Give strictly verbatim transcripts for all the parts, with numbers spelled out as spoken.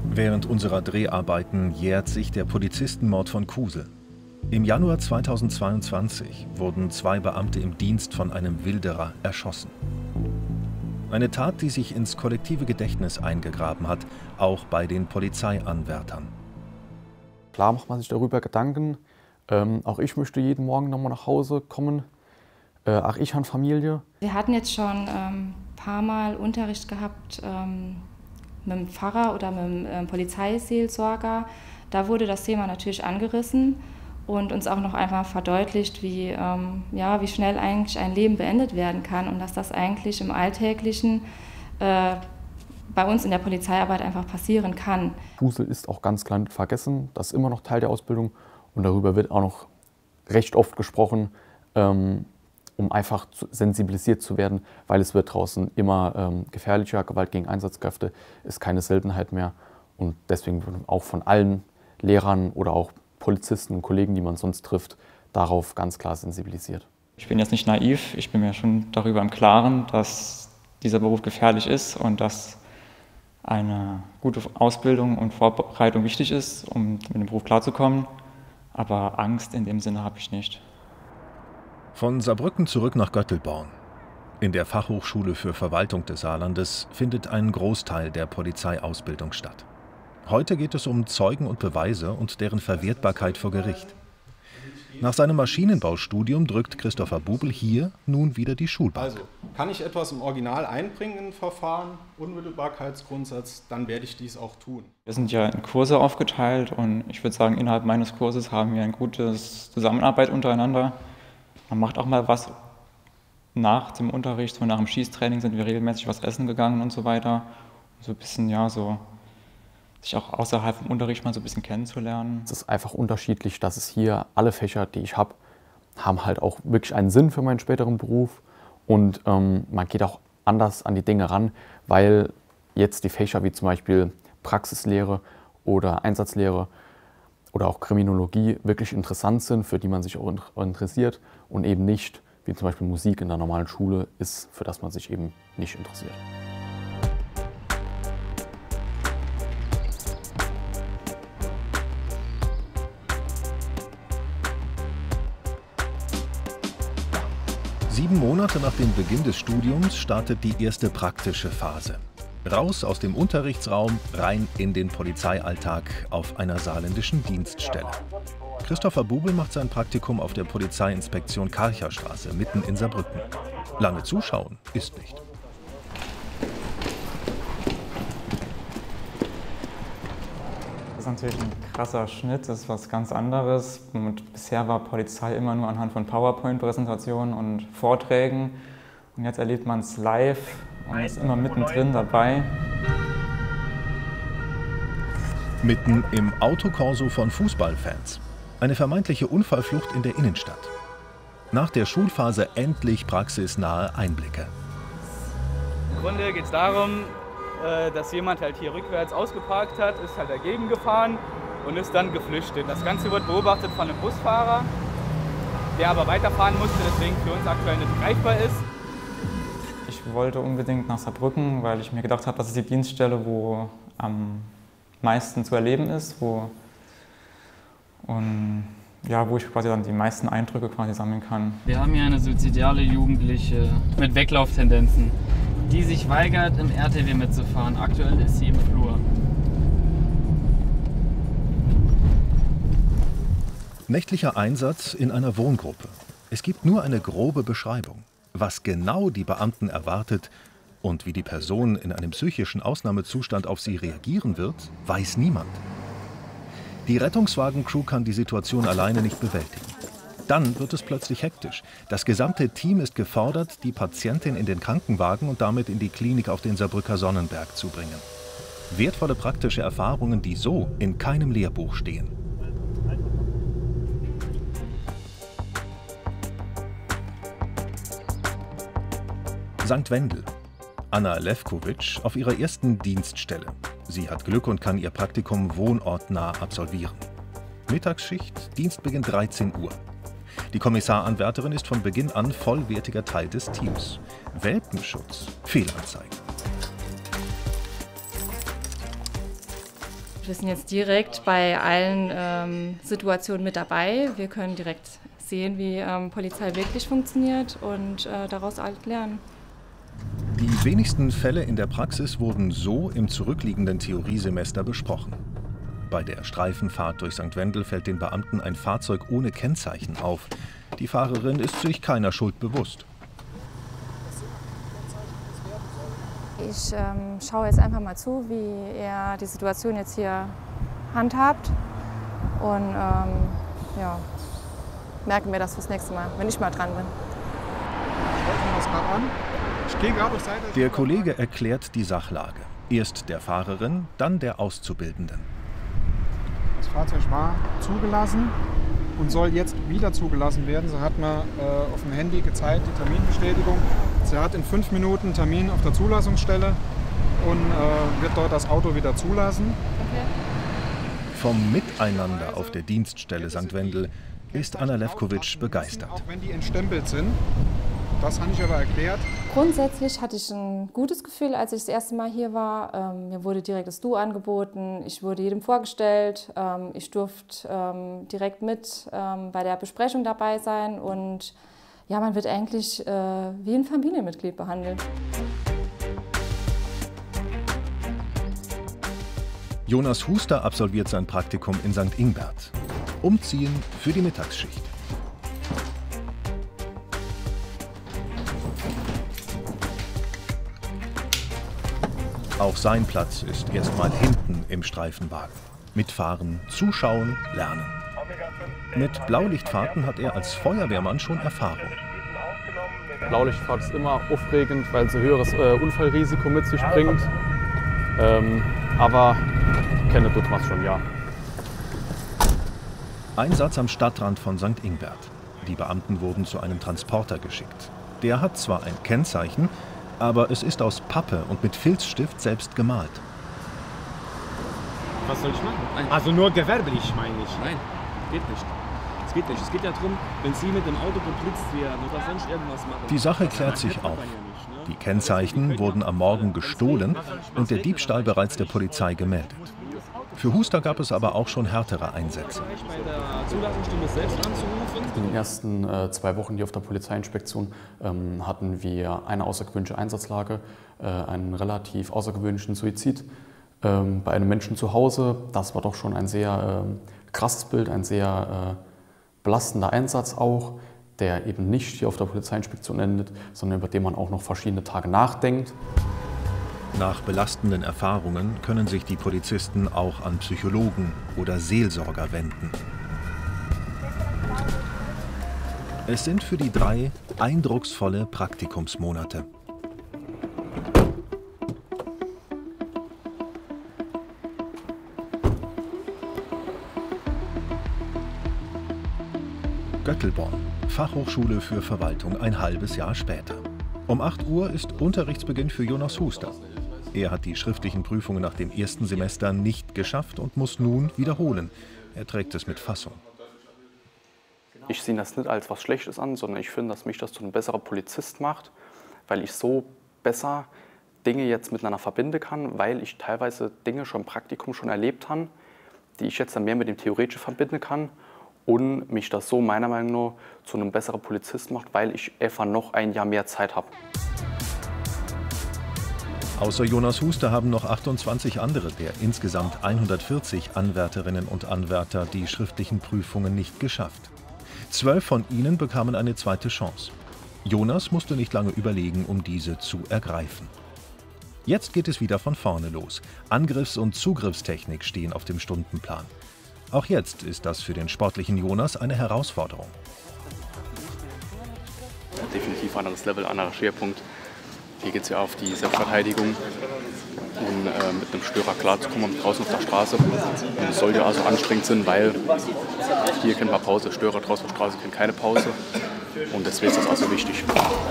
Während unserer Dreharbeiten jährt sich der Polizistenmord von Kusel. Im Januar zweitausendzweiundzwanzig wurden zwei Beamte im Dienst von einem Wilderer erschossen. Eine Tat, die sich ins kollektive Gedächtnis eingegraben hat, auch bei den Polizeianwärtern. Klar macht man sich darüber Gedanken. Ähm, auch ich möchte jeden Morgen nochmal nach Hause kommen. Äh, auch ich habe Familie. Wir hatten jetzt schon ein ähm, paar Mal Unterricht gehabt ähm, mit dem Pfarrer oder mit dem ähm, Polizeiseelsorger. Da wurde das Thema natürlich angerissen und uns auch noch einmal verdeutlicht, wie, ähm, ja, wie schnell eigentlich ein Leben beendet werden kann und dass das eigentlich im Alltäglichen äh, bei uns in der Polizeiarbeit einfach passieren kann. Kusel ist auch ganz klar nicht vergessen, das ist immer noch Teil der Ausbildung und darüber wird auch noch recht oft gesprochen, ähm, um einfach zu, sensibilisiert zu werden, weil es wird draußen immer ähm, gefährlicher. Gewalt gegen Einsatzkräfte ist keine Seltenheit mehr und deswegen wird auch von allen Lehrern oder auch Polizisten und Kollegen, die man sonst trifft, darauf ganz klar sensibilisiert. Ich bin jetzt nicht naiv, ich bin mir schon darüber im Klaren, dass dieser Beruf gefährlich ist und dass eine gute Ausbildung und Vorbereitung wichtig ist, um mit dem Beruf klarzukommen. Aber Angst in dem Sinne habe ich nicht. Von Saarbrücken zurück nach Göttelborn. In der Fachhochschule für Verwaltung des Saarlandes findet ein Großteil der Polizeiausbildung statt. Heute geht es um Zeugen und Beweise und deren Verwertbarkeit vor Gericht. Nach seinem Maschinenbaustudium drückt Christopher Bubel hier nun wieder die Schulbank. Also, kann ich etwas im Original einbringen in ein Verfahren, Unmittelbarkeitsgrundsatz, dann werde ich dies auch tun. Wir sind ja in Kurse aufgeteilt und ich würde sagen, innerhalb meines Kurses haben wir eine gute Zusammenarbeit untereinander. Man macht auch mal was nach dem Unterricht, so nach dem Schießtraining sind wir regelmäßig was essen gegangen und so weiter. So ein bisschen, ja, so sich auch außerhalb vom Unterricht mal so ein bisschen kennenzulernen. Es ist einfach unterschiedlich, dass es hier alle Fächer, die ich habe, haben halt auch wirklich einen Sinn für meinen späteren Beruf und ähm, man geht auch anders an die Dinge ran, weil jetzt die Fächer wie zum Beispiel Praxislehre oder Einsatzlehre oder auch Kriminologie wirklich interessant sind, für die man sich auch interessiert und eben nicht, wie zum Beispiel Musik in der normalen Schule ist, für das man sich eben nicht interessiert. Sieben Monate nach dem Beginn des Studiums startet die erste praktische Phase. Raus aus dem Unterrichtsraum, rein in den Polizeialltag auf einer saarländischen Dienststelle. Christopher Bubel macht sein Praktikum auf der Polizeiinspektion Karcherstraße, mitten in Saarbrücken. Lange zuschauen ist nicht. Das ist natürlich ein krasser Schnitt, das ist was ganz anderes. Und bisher war Polizei immer nur anhand von PowerPoint-Präsentationen und Vorträgen. Und jetzt erlebt man es live und ist immer mittendrin dabei. Mitten im Autokorso von Fußballfans. Eine vermeintliche Unfallflucht in der Innenstadt. Nach der Schulphase endlich praxisnahe Einblicke. Im Grunde geht es darum, dass jemand halt hier rückwärts ausgeparkt hat, ist halt dagegen gefahren und ist dann geflüchtet. Das Ganze wird beobachtet von einem Busfahrer, der aber weiterfahren musste, deswegen für uns aktuell nicht greifbar ist. Ich wollte unbedingt nach Saarbrücken, weil ich mir gedacht habe, das ist die Dienststelle, wo am meisten zu erleben ist, wo, und, ja, wo ich quasi dann die meisten Eindrücke quasi sammeln kann. Wir haben hier eine suizidale Jugendliche mit Weglauftendenzen, die sich weigert, im R T W mitzufahren. Aktuell ist sie im Flur. Nächtlicher Einsatz in einer Wohngruppe. Es gibt nur eine grobe Beschreibung. Was genau die Beamten erwartet und wie die Person in einem psychischen Ausnahmezustand auf sie reagieren wird, weiß niemand. Die Rettungswagencrew kann die Situation alleine nicht bewältigen. Dann wird es plötzlich hektisch. Das gesamte Team ist gefordert, die Patientin in den Krankenwagen und damit in die Klinik auf den Saarbrücker Sonnenberg zu bringen. Wertvolle praktische Erfahrungen, die so in keinem Lehrbuch stehen. Sankt Wendel. Anna Lewkowitsch auf ihrer ersten Dienststelle. Sie hat Glück und kann ihr Praktikum wohnortnah absolvieren. Mittagsschicht, Dienstbeginn dreizehn Uhr. Die Kommissaranwärterin ist von Beginn an vollwertiger Teil des Teams. Welpenschutz, Fehlanzeige. Wir sind jetzt direkt bei allen ähm, Situationen mit dabei. Wir können direkt sehen, wie ähm, Polizei wirklich funktioniert und äh, daraus halt lernen. Die wenigsten Fälle in der Praxis wurden so im zurückliegenden Theoriesemester besprochen. Bei der Streifenfahrt durch Sankt Wendel fällt den Beamten ein Fahrzeug ohne Kennzeichen auf. Die Fahrerin ist sich keiner Schuld bewusst. Ich ähm, schaue jetzt einfach mal zu, wie er die Situation jetzt hier handhabt und ähm, ja, merken wir das fürs nächste Mal, wenn ich mal dran bin. Der Kollege erklärt die Sachlage. Erst der Fahrerin, dann der Auszubildenden. Das Fahrzeug war zugelassen und soll jetzt wieder zugelassen werden. Sie hat mir äh, auf dem Handy gezeigt, die Terminbestätigung. Sie hat in fünf Minuten einen Termin auf der Zulassungsstelle und äh, wird dort das Auto wieder zulassen. Okay. Vom Miteinander auf der Dienststelle Sankt Wendel ist Anna Lewkowitsch begeistert. Auch wenn die entstempelt sind. Das habe ich aber erklärt. Grundsätzlich hatte ich ein gutes Gefühl, als ich das erste Mal hier war. Ähm, mir wurde direkt das Du angeboten, ich wurde jedem vorgestellt, ähm, ich durfte ähm, direkt mit ähm, bei der Besprechung dabei sein und ja, man wird eigentlich äh, wie ein Familienmitglied behandelt. Jonas Huster absolviert sein Praktikum in Sankt Ingbert. Umziehen für die Mittagsschicht. Auch sein Platz ist erstmal hinten im Streifenwagen. Mitfahren, zuschauen, lernen. Mit Blaulichtfahrten hat er als Feuerwehrmann schon Erfahrung. Blaulichtfahrt ist immer aufregend, weil sie höheres äh, Unfallrisiko mit sich bringt. Ähm, aber kenne tut man es schon, ja. Einsatz am Stadtrand von Sankt Ingbert. Die Beamten wurden zu einem Transporter geschickt. Der hat zwar ein Kennzeichen, aber es ist aus Pappe und mit Filzstift selbst gemalt. Was soll ich machen? Nein. Also nur gewerblich, meine ich. Nein, geht nicht. Es geht nicht. Es geht ja darum, wenn Sie mit dem Auto geblitzt werden oder sonst irgendwas machen. Die Sache klärt sich auf. Die Kennzeichen wurden am Morgen gestohlen und der Diebstahl bereits der Polizei gemeldet. Für Huster gab es aber auch schon härtere Einsätze. In den ersten äh, zwei Wochen hier auf der Polizeiinspektion ähm, hatten wir eine außergewöhnliche Einsatzlage, äh, einen relativ außergewöhnlichen Suizid ähm, bei einem Menschen zu Hause. Das war doch schon ein sehr äh, krasses Bild, ein sehr äh, belastender Einsatz auch, der eben nicht hier auf der Polizeiinspektion endet, sondern über den man auch noch verschiedene Tage nachdenkt. Nach belastenden Erfahrungen können sich die Polizisten auch an Psychologen oder Seelsorger wenden. Es sind für die drei eindrucksvolle Praktikumsmonate. Göttelborn, Fachhochschule für Verwaltung, ein halbes Jahr später. Um acht Uhr ist Unterrichtsbeginn für Jonas Huster. Er hat die schriftlichen Prüfungen nach dem ersten Semester nicht geschafft und muss nun wiederholen. Er trägt es mit Fassung. Ich sehe das nicht als was Schlechtes an, sondern ich finde, dass mich das zu einem besseren Polizist macht, weil ich so besser Dinge jetzt miteinander verbinden kann, weil ich teilweise Dinge schon im Praktikum schon erlebt habe, die ich jetzt dann mehr mit dem Theoretischen verbinden kann und mich das so meiner Meinung nach zu einem besseren Polizist macht, weil ich einfach noch ein Jahr mehr Zeit habe. Außer Jonas Huster haben noch achtundzwanzig andere der insgesamt hundertvierzig Anwärterinnen und Anwärter die schriftlichen Prüfungen nicht geschafft. Zwölf von ihnen bekamen eine zweite Chance. Jonas musste nicht lange überlegen, um diese zu ergreifen. Jetzt geht es wieder von vorne los. Angriffs- und Zugriffstechnik stehen auf dem Stundenplan. Auch jetzt ist das für den sportlichen Jonas eine Herausforderung. Definitiv anderes Level, anderer Schwerpunkt. Hier geht es ja auf die Selbstverteidigung und äh, mit einem Störer klarzukommen draußen auf der Straße. Und es soll ja also anstrengend sein, weil hier kennt man Pause, Störer draußen auf der Straße kennen keine Pause. Und deswegen ist das also wichtig.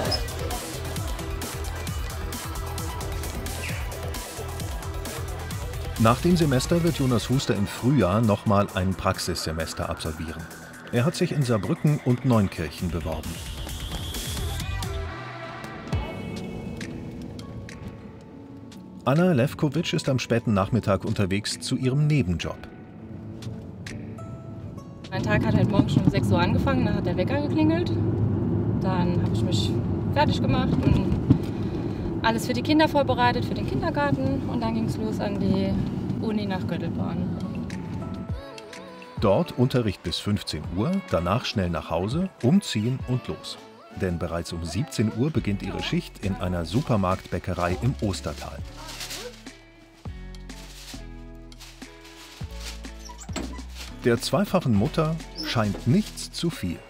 Nach dem Semester wird Jonas Huster im Frühjahr nochmal ein Praxissemester absolvieren. Er hat sich in Saarbrücken und Neunkirchen beworben. Anna Levkovic ist am späten Nachmittag unterwegs zu ihrem Nebenjob. Mein Tag hat heute Morgen schon um sechs Uhr angefangen, dann hat der Wecker geklingelt. Dann habe ich mich fertig gemacht und alles für die Kinder vorbereitet, für den Kindergarten. Und dann ging es los an die Uni nach Göttelborn. Dort Unterricht bis fünfzehn Uhr, danach schnell nach Hause, umziehen und los. Denn bereits um siebzehn Uhr beginnt ihre Schicht in einer Supermarktbäckerei im Ostertal. Der zweifachen Mutter scheint nichts zu viel.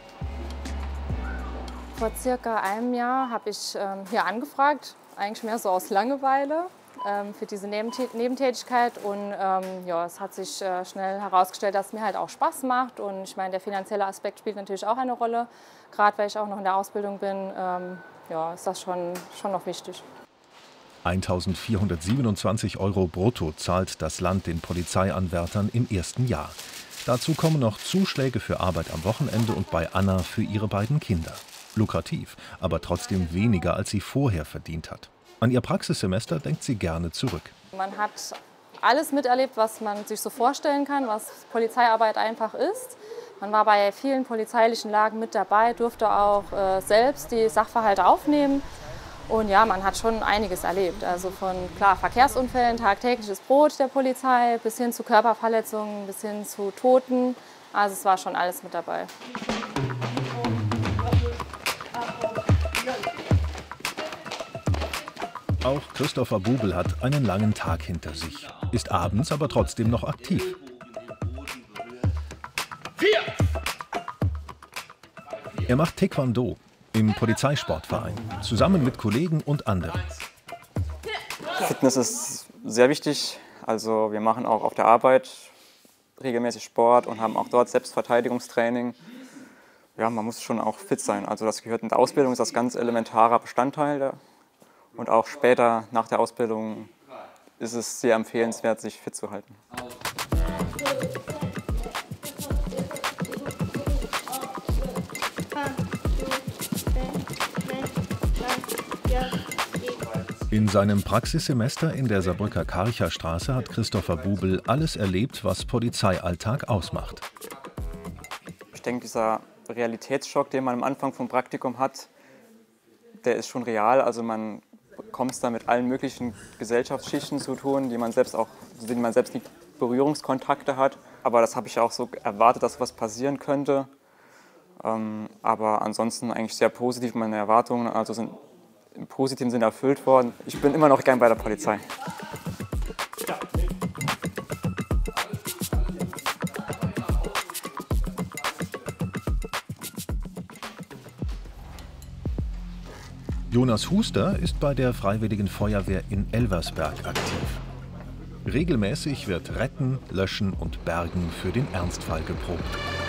Vor circa einem Jahr habe ich ähm, hier angefragt, eigentlich mehr so aus Langeweile ähm, für diese Nebentät Nebentätigkeit. Und ähm, ja, es hat sich äh, schnell herausgestellt, dass es mir halt auch Spaß macht. Und ich meine, der finanzielle Aspekt spielt natürlich auch eine Rolle. Gerade weil ich auch noch in der Ausbildung bin, ähm, ja, ist das schon, schon noch wichtig. eintausendvierhundertsiebenundzwanzig Euro brutto zahlt das Land den Polizeianwärtern im ersten Jahr. Dazu kommen noch Zuschläge für Arbeit am Wochenende und bei Anna für ihre beiden Kinder. Lukrativ, aber trotzdem weniger, als sie vorher verdient hat. An ihr Praxissemester denkt sie gerne zurück. Man hat alles miterlebt, was man sich so vorstellen kann, was Polizeiarbeit einfach ist. Man war bei vielen polizeilichen Lagen mit dabei, durfte auch äh, selbst die Sachverhalte aufnehmen. Und ja, man hat schon einiges erlebt. Also von klar Verkehrsunfällen, tagtägliches Brot der Polizei, bis hin zu Körperverletzungen, bis hin zu Toten. Also es war schon alles mit dabei. Auch Christopher Bubel hat einen langen Tag hinter sich, ist abends aber trotzdem noch aktiv. Er macht Taekwondo im Polizeisportverein, zusammen mit Kollegen und anderen. Fitness ist sehr wichtig. Also wir machen auch auf der Arbeit regelmäßig Sport und haben auch dort Selbstverteidigungstraining. Ja, man muss schon auch fit sein. Also das gehört in der Ausbildung, ist das ganz elementarer Bestandteil. Der, und auch später nach der Ausbildung ist es sehr empfehlenswert, sich fit zu halten. In seinem Praxissemester in der Saarbrücker Karcher Straße hat Christopher Bubel alles erlebt, was Polizeialltag ausmacht. Ich denke, dieser Realitätsschock, den man am Anfang vom Praktikum hat, der ist schon real. Also man bekommt da mit allen möglichen Gesellschaftsschichten zu tun, die man selbst auch, zu denen man selbst nicht Berührungskontakte hat. Aber das habe ich auch so erwartet, dass was passieren könnte. Ähm, aber ansonsten eigentlich sehr positiv. Meine Erwartungen also sind im positiven Sinne erfüllt worden. Ich bin immer noch gern bei der Polizei. Jonas Huster ist bei der Freiwilligen Feuerwehr in Elversberg aktiv. Regelmäßig wird Retten, Löschen und Bergen für den Ernstfall geprobt.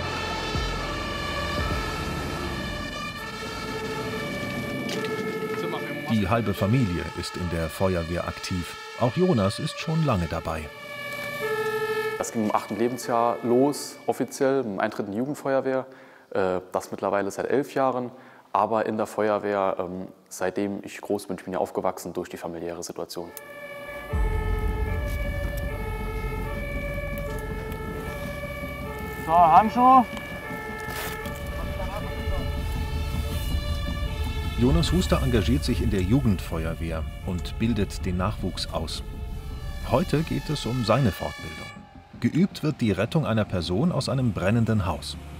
Die halbe Familie ist in der Feuerwehr aktiv. Auch Jonas ist schon lange dabei. Das ging im achten Lebensjahr los, offiziell, im Eintritt in die Jugendfeuerwehr. Das mittlerweile seit elf Jahren. Aber in der Feuerwehr, seitdem ich groß bin, ich bin ja aufgewachsen durch die familiäre Situation. So, Handschuhe. Jonas Huster engagiert sich in der Jugendfeuerwehr und bildet den Nachwuchs aus. Heute geht es um seine Fortbildung. Geübt wird die Rettung einer Person aus einem brennenden Haus.